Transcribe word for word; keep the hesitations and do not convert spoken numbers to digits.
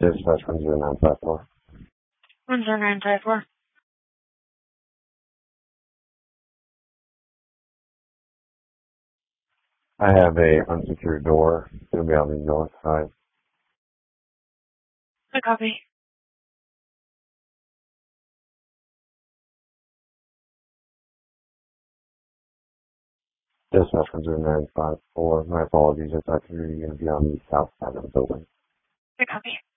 Dispatch one zero nine five four. one zero nine five four. I have a unsecured door. It'll be on the north side. I copy. Dispatch one zero nine five four. My apologies. I thought you were going to be on the south side of the building. I copy.